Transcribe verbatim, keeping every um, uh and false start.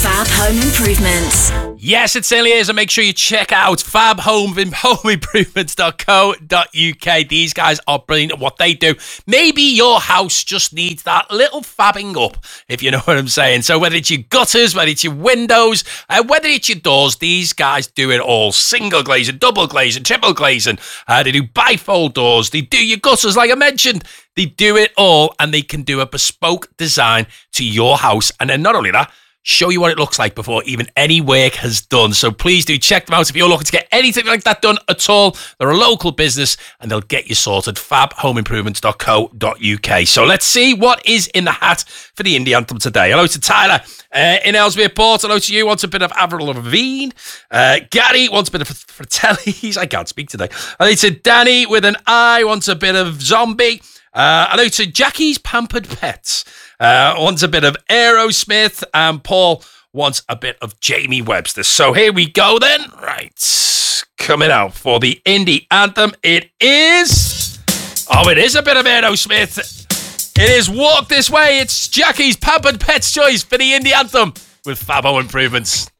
Fab Home Improvements. Yes, it certainly is, and make sure you check out fab home improvements dot co dot uk. These guys are brilliant at what they do. Maybe your house just needs that little fabbing up, if you know what I'm saying. So whether it's your gutters, whether it's your windows, uh, whether it's your doors, these guys do it all. Single glazing, double glazing, triple glazing. Uh, they do bifold doors. They do your gutters, like I mentioned. They do it all, and they can do a bespoke design to your house. And then not only that, show you what it looks like before even any work has done. So please do check them out if you're looking to get anything like that done at all. They're a local business and they'll get you sorted. fab home improvements dot co dot uk. So let's see what is in the hat for the indie anthem today. Hello to Tyler uh, in Ellesmere Port. Hello to you. Wants a bit of Avril Lavigne. Uh, Gary wants a bit of Fratellis. I can't speak today. Hello to Danny with an I. Wants a bit of Zombie. Uh, hello to Jackie's Pampered Pets. Uh, wants a bit of Aerosmith, and Paul wants a bit of Jamie Webster. So here we go then. Right. Coming out for the indie anthem. It is... Oh, it is a bit of Aerosmith. It is Walk This Way. It's Jackie's Pampered Pets choice for the indie anthem with Fab Home Improvements.